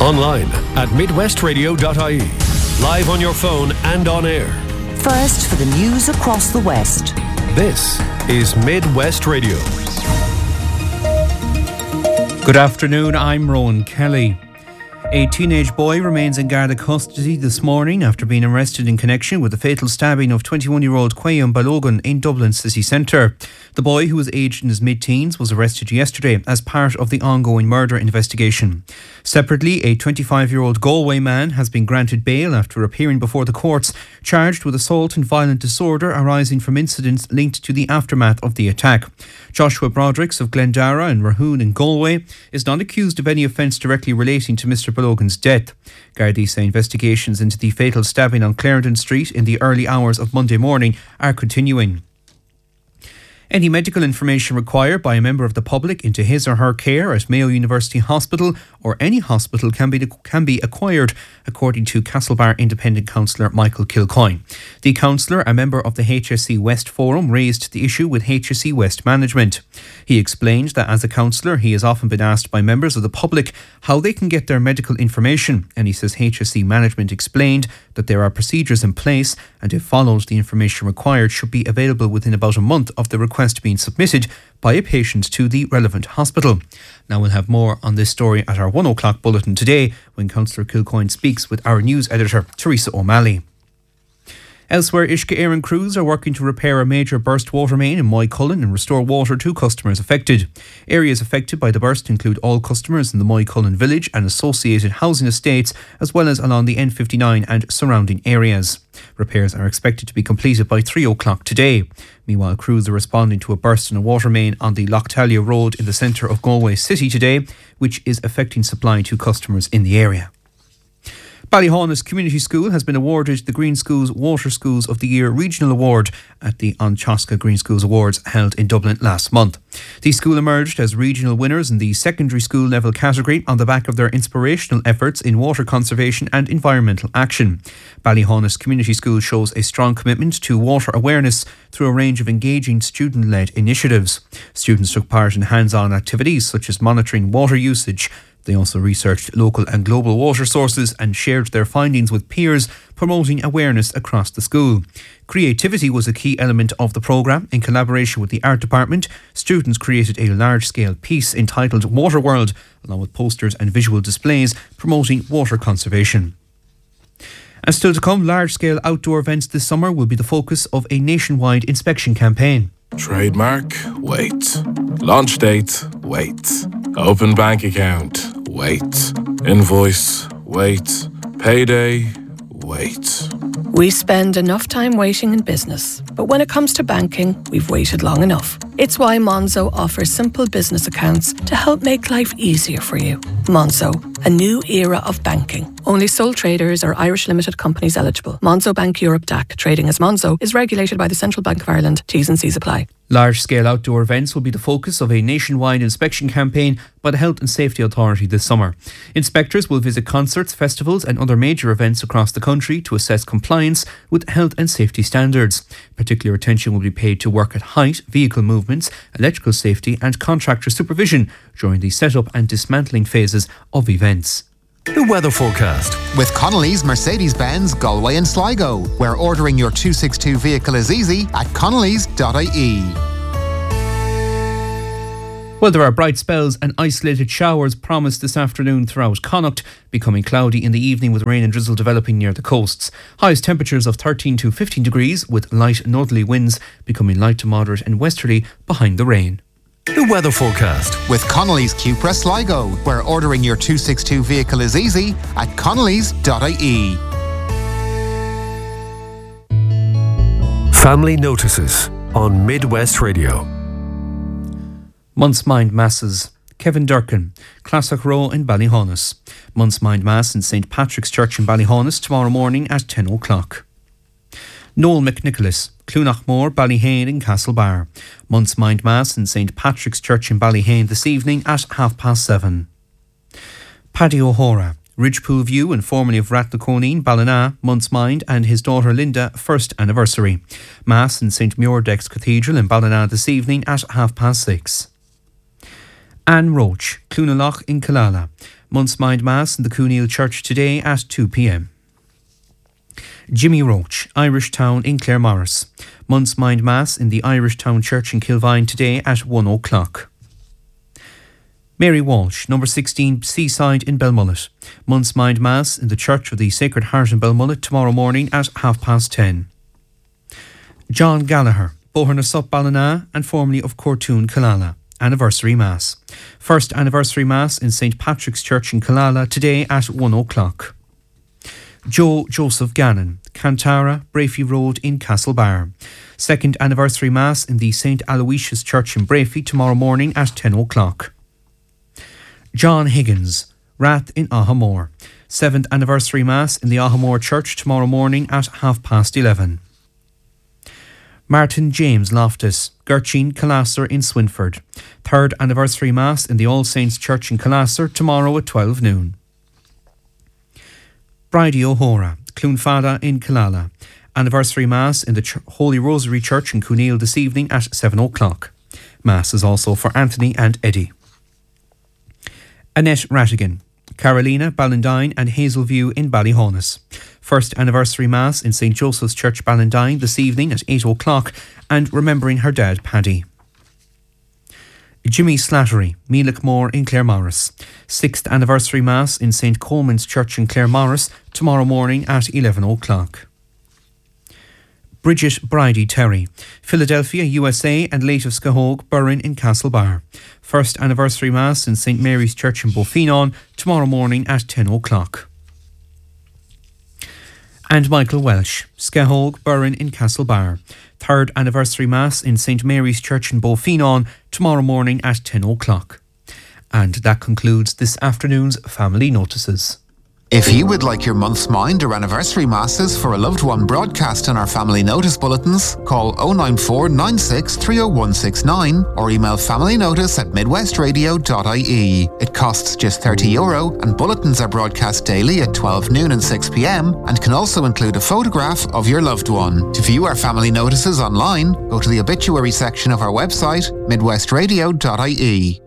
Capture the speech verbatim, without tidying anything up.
Online at midwest radio dot I E. Live on your phone and on air. First for the news across the West. This is Midwest Radio. Good afternoon, I'm Rowan Kelly. A teenage boy remains in Garda custody this morning after being arrested in connection with the fatal stabbing of twenty-one-year-old Quayan Balogun in Dublin city centre. The boy, who was aged in his mid-teens, was arrested yesterday as part of the ongoing murder investigation. Separately, a twenty-five-year-old Galway man has been granted bail after appearing before the courts, charged with assault and violent disorder arising from incidents linked to the aftermath of the attack. Joshua Brodricks of Glendara and Rahoon in Galway is not accused of any offence directly relating to Mr Balogun's death. Gardaí say investigations into the fatal stabbing on Clarendon Street in the early hours of Monday morning are continuing. Any medical information required by a member of the public into his or her care at Mayo University Hospital or any hospital can be can be acquired, according to Castlebar Independent Councillor Michael Kilcoyne. The councillor, a member of the H S C West Forum, raised the issue with H S C West management. He explained that as a councillor, he has often been asked by members of the public how they can get their medical information, and he says H S C management explained that there are procedures in place, and if followed, the information required should be available within about a month of the request being submitted by a patient to the relevant hospital. Now we'll have more on this story at our one o'clock bulletin today when Councillor Kilcoyne speaks with our news editor, Teresa O'Malley. Elsewhere, Uisce Éireann crews are working to repair a major burst water main in Moycullen and restore water to customers affected. Areas affected by the burst include all customers in the Moycullen village and associated housing estates, as well as along the N fifty-nine and surrounding areas. Repairs are expected to be completed by three o'clock today. Meanwhile, crews are responding to a burst in a water main on the Lochtalia Road in the centre of Galway City today, which is affecting supply to customers in the area. Ballyhaunis Community School has been awarded the Green Schools Water Schools of the Year Regional Award at the An Teasca Green Schools Awards held in Dublin last month. The school emerged as regional winners in the secondary school level category on the back of their inspirational efforts in water conservation and environmental action. Ballyhaunis Community School shows a strong commitment to water awareness through a range of engaging student-led initiatives. Students took part in hands-on activities such as monitoring water usage. They also researched local and global water sources and shared their findings with peers, promoting awareness across the school. Creativity was a key element of the programme. In collaboration with the art department, students created a large-scale piece entitled Water World, along with posters and visual displays promoting water conservation. And still to come, large-scale outdoor events this summer will be the focus of a nationwide inspection campaign. Trademark, wait. Launch date, wait. Open bank account, wait. Invoice, wait. Payday, wait. We spend enough time waiting in business, but when it comes to banking, we've waited long enough. It's why Monzo offers simple business accounts to help make life easier for you. Monzo, a new era of banking. Only sole traders or Irish limited companies eligible. Monzo Bank Europe D A C, trading as Monzo, is regulated by the Central Bank of Ireland. T's and C's apply. Large-scale outdoor events will be the focus of a nationwide inspection campaign by the Health and Safety Authority this summer. Inspectors will visit concerts, festivals and other major events across the country to assess compliance with health and safety standards. Particular attention will be paid to work at height, vehicle movements, electrical safety and contractor supervision during the set-up and dismantling phases of events. The weather forecast with Connolly's Mercedes-Benz Galway and Sligo, where ordering your two sixty-two vehicle is easy at connellys dot I E. Well, there are bright spells and isolated showers promised this afternoon throughout Connacht, becoming cloudy in the evening with rain and drizzle developing near the coasts. Highest temperatures of thirteen to fifteen degrees with light northerly winds becoming light to moderate and westerly behind the rain. The weather forecast with Connolly's Cupra Sligo, where ordering your two sixty-two vehicle is easy at connellys dot I E. Family notices on Midwest Radio. Month's Mind Masses. Kevin Durkin, Classic Row in Ballyhaunis. Month's Mind Mass in Saint Patrick's Church in Ballyhaunis tomorrow morning at ten o'clock. Noel McNicholas, Clunachmore, Ballyhane in Castlebar. Month's Mind Mass in Saint Patrick's Church in Ballyhane this evening at half past seven. Paddy O'Hora, Ridgepool View and formerly of Rathnaconeen, Ballina, Month's Mind and his daughter Linda, first anniversary. Mass in Saint Muirdex Cathedral in Ballina this evening at half past six. Anne Roach, Cloonaloch in Killala. Month's Mind Mass in the Cooneil Church today at two p.m. Jimmy Roach, Irish Town in Claremorris. Month's Mind Mass in the Irish Town Church in Kilvine today at one o'clock. Mary Walsh, number sixteen, Seaside in Belmullet. Month's Mind Mass in the Church of the Sacred Heart in Belmullet tomorrow morning at half past ten. John Gallagher, Boherna Ballina and formerly of Cortoon, Killala. Anniversary Mass. First Anniversary Mass in Saint Patrick's Church in Killala today at one o'clock. Joe Joseph Gannon, Cantara, Brafey Road in Castlebar. Second Anniversary Mass in the Saint Aloysius Church in Brafey tomorrow morning at ten o'clock. John Higgins, Rath in Ahamore. Seventh Anniversary Mass in the Ahamore Church tomorrow morning at half past eleven. Martin James Loftus, Gurchin Calasser in Swinford. Third Anniversary Mass in the All Saints Church in Calasser tomorrow at twelve noon. Bridie O'Hora, Cloonfada in Killala. Anniversary Mass in the Ch- Holy Rosary Church in Cooneil this evening at seven o'clock. Mass is also for Anthony and Eddie. Annette Rattigan, Carolina, Ballandine and Hazelview in Ballyhonus. First Anniversary Mass in Saint Joseph's Church Ballandine this evening at eight o'clock and remembering her dad Paddy. Jimmy Slattery, Mealickmore in Claremorris. Sixth Anniversary Mass in Saint Coleman's Church in Claremorris tomorrow morning at eleven o'clock. Bridget Bridie Terry, Philadelphia, U S A and Late of Skahog, Burren in Castlebar. First Anniversary Mass in Saint Mary's Church in Bofinon tomorrow morning at ten o'clock. And Michael Welsh, Skahog, Burren in Castlebar. Third Anniversary Mass in Saint Mary's Church in Bofinon tomorrow morning at ten o'clock. And that concludes this afternoon's Family Notices. If you would like your month's mind or anniversary masses for a loved one broadcast in our family notice bulletins, call oh nine four nine six three oh one six nine or email familynotice at midwestradio dot I E. It costs just thirty euro and bulletins are broadcast daily at twelve noon and six p.m. and can also include a photograph of your loved one. To view our family notices online, go to the obituary section of our website, midwestradio dot I E.